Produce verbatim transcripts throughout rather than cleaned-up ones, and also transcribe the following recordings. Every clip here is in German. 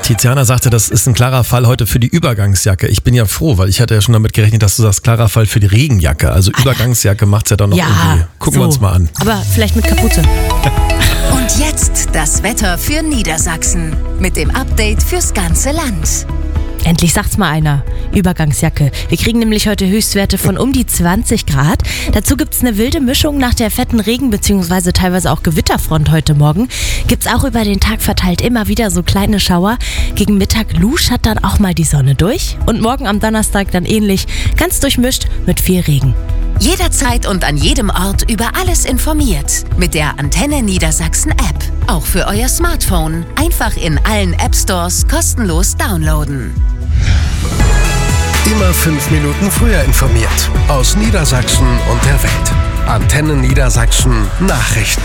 Tiziana sagte, das ist ein klarer Fall heute für die Übergangsjacke. Ich bin ja froh, weil ich hatte ja schon damit gerechnet, dass du sagst, klarer Fall für die Regenjacke. Also Alter. Übergangsjacke macht's ja doch noch ja, irgendwie. Gucken so. wir uns mal an. Aber vielleicht mit Kapuze. Und jetzt das Wetter für Niedersachsen mit dem Update fürs ganze Land. Endlich sagt's mal einer. Übergangsjacke. Wir kriegen nämlich heute Höchstwerte von um die zwanzig Grad. Dazu gibt's eine wilde Mischung nach der fetten Regen- bzw. teilweise auch Gewitterfront heute Morgen. Gibt's auch über den Tag verteilt immer wieder so kleine Schauer. Gegen Mittag luschert dann auch mal die Sonne durch. Und morgen am Donnerstag dann ähnlich, ganz durchmischt mit viel Regen. Jederzeit und an jedem Ort über alles informiert. Mit der Antenne Niedersachsen App. Auch für euer Smartphone. Einfach in allen App Stores kostenlos downloaden. Immer fünf Minuten früher informiert. Aus Niedersachsen und der Welt. Antenne Niedersachsen Nachrichten.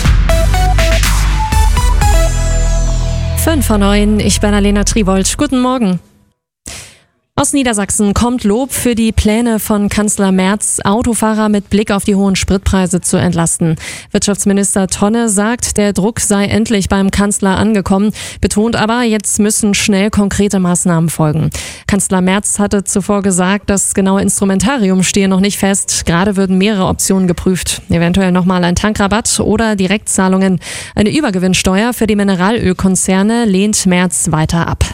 Fünf vor neun, ich bin Alena Tribold. Guten Morgen. Aus Niedersachsen kommt Lob für die Pläne von Kanzler Merz, Autofahrer mit Blick auf die hohen Spritpreise zu entlasten. Wirtschaftsminister Tonne sagt, der Druck sei endlich beim Kanzler angekommen, betont aber, jetzt müssen schnell konkrete Maßnahmen folgen. Kanzler Merz hatte zuvor gesagt, das genaue Instrumentarium stehe noch nicht fest. Gerade würden mehrere Optionen geprüft. Eventuell nochmal ein Tankrabatt oder Direktzahlungen. Eine Übergewinnsteuer für die Mineralölkonzerne lehnt Merz weiter ab.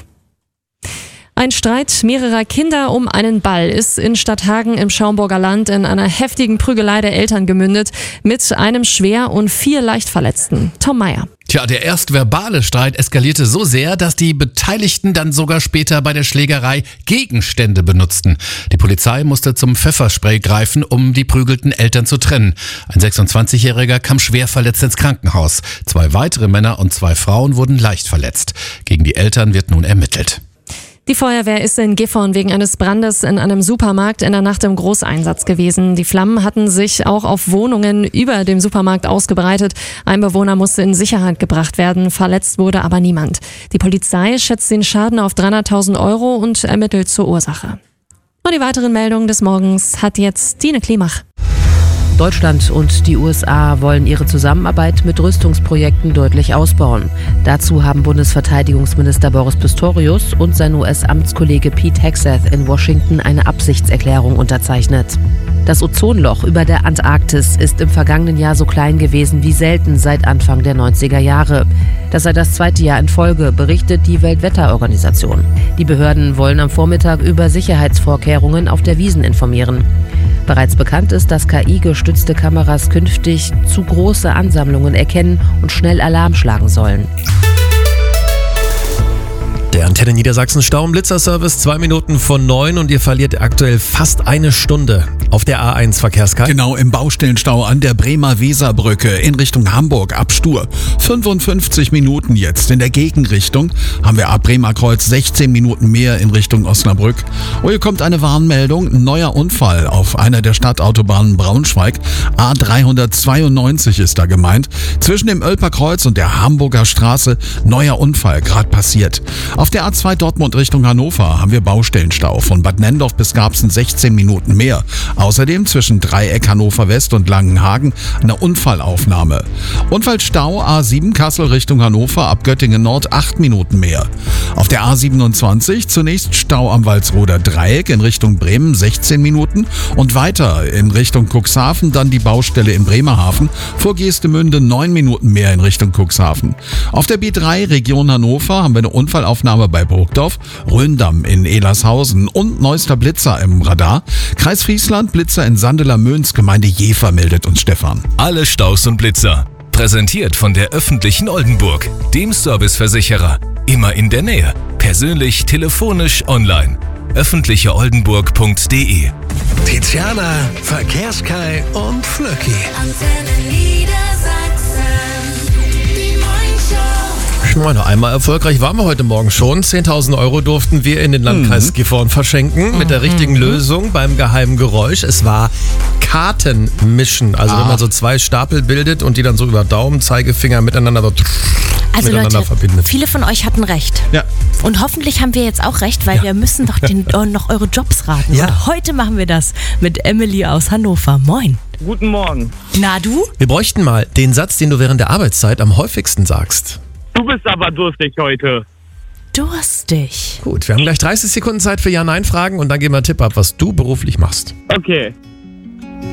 Ein Streit mehrerer Kinder um einen Ball ist in Stadthagen im Schaumburger Land in einer heftigen Prügelei der Eltern gemündet, mit einem schwer und vier leicht Verletzten. Tom Meyer. Tja, der erst verbale Streit eskalierte so sehr, dass die Beteiligten dann sogar später bei der Schlägerei Gegenstände benutzten. Die Polizei musste zum Pfefferspray greifen, um die prügelten Eltern zu trennen. Ein sechsundzwanzigjähriger kam schwer verletzt ins Krankenhaus. Zwei weitere Männer und zwei Frauen wurden leicht verletzt. Gegen die Eltern wird nun ermittelt. Die Feuerwehr ist in Gifhorn wegen eines Brandes in einem Supermarkt in der Nacht im Großeinsatz gewesen. Die Flammen hatten sich auch auf Wohnungen über dem Supermarkt ausgebreitet. Ein Bewohner musste in Sicherheit gebracht werden, verletzt wurde aber niemand. Die Polizei schätzt den Schaden auf dreihunderttausend Euro und ermittelt zur Ursache. Und die weiteren Meldungen des Morgens hat jetzt Tine Klimach. Deutschland und die U S A wollen ihre Zusammenarbeit mit Rüstungsprojekten deutlich ausbauen. Dazu haben Bundesverteidigungsminister Boris Pistorius und sein U S-Amtskollege Pete Hegseth in Washington eine Absichtserklärung unterzeichnet. Das Ozonloch über der Antarktis ist im vergangenen Jahr so klein gewesen wie selten seit Anfang der neunziger Jahre. Das sei das zweite Jahr in Folge, berichtet die Weltwetterorganisation. Die Behörden wollen am Vormittag über Sicherheitsvorkehrungen auf der Wiesn informieren. Bereits bekannt ist, dass K I-gestützte Kameras künftig zu große Ansammlungen erkennen und schnell Alarm schlagen sollen. Der Antenne Niedersachsen Stau- und Blitzerservice, zwei Minuten von neun und ihr verliert aktuell fast eine Stunde auf der A eins Verkehrskarte. Genau, im Baustellenstau an der Bremer Weserbrücke in Richtung Hamburg ab Stur. fünfundfünfzig Minuten jetzt. In der Gegenrichtung haben wir ab Bremer Kreuz sechzehn Minuten mehr in Richtung Osnabrück. Oh, hier kommt eine Warnmeldung. Neuer Unfall auf einer der Stadtautobahnen Braunschweig. A dreihundertzweiundneunzig ist da gemeint. Zwischen dem Oelper-Kreuz und der Hamburger Straße neuer Unfall gerade passiert. Auf der A zwei Dortmund Richtung Hannover haben wir Baustellenstau. Von Bad Nendorf bis Garbsen sechzehn Minuten mehr. Außerdem zwischen Dreieck Hannover West und Langenhagen eine Unfallaufnahme. Unfallstau A sieben Kassel Richtung Hannover ab Göttingen Nord acht Minuten mehr. Auf der A siebenundzwanzig zunächst Stau am Walsroder Dreieck in Richtung Bremen sechzehn Minuten und weiter in Richtung Cuxhaven dann die Baustelle in Bremerhaven. Vor Geestemünde neun Minuten mehr in Richtung Cuxhaven. Auf der B drei Region Hannover haben wir eine Unfallaufnahme bei Burgdorf, Röndamm in Elershausen und Neuster Blitzer im Radar. Kreis Friesland, Blitzer in Sandeler-Möns, Gemeinde Jever meldet uns Stefan. Alle Staus und Blitzer. Präsentiert von der öffentlichen Oldenburg, dem Serviceversicherer. Immer in der Nähe. Persönlich, telefonisch, online. öffentliche oldenburg punkt de. Tiziana, Verkehrskai und Flöcki. Antenne Niedersachsen. Die Morningshow. Moin, einmal erfolgreich waren wir heute Morgen schon. zehntausend Euro durften wir in den Landkreis mhm. Gifhorn verschenken mit der richtigen mhm. Lösung beim geheimen Geräusch. Es war Kartenmischen, also ah. wenn man so zwei Stapel bildet und die dann so über Daumen, Zeigefinger miteinander so also miteinander Leute, verbindet. Viele von euch hatten recht. Ja. Und hoffentlich haben wir jetzt auch recht, weil ja. wir müssen doch den, noch eure Jobs raten. Ja. Und heute machen wir das mit Emily aus Hannover. Moin. Guten Morgen. Na du? Wir bräuchten mal den Satz, den du während der Arbeitszeit am häufigsten sagst. Du bist aber durstig heute. durstig. Gut, wir haben gleich dreißig Sekunden Zeit für Ja-Nein-Fragen und dann geben wir einen Tipp ab, was du beruflich machst. Okay.